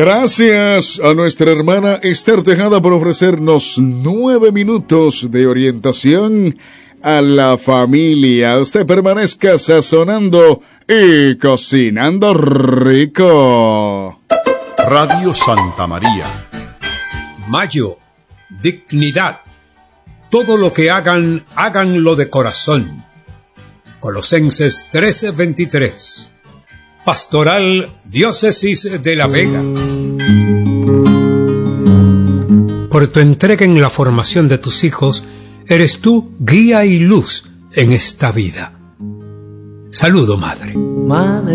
Gracias a nuestra hermana Esther Tejada por ofrecernos 9 minutos de orientación a la familia. Usted permanezca sazonando y cocinando rico. Radio Santa María. Mayo, dignidad. Todo lo que hagan, háganlo de corazón. Colosenses 13:23. Pastoral Diócesis de La Vega. Por tu entrega en la formación de tus hijos, eres tú guía y luz en esta vida. Saludo, madre.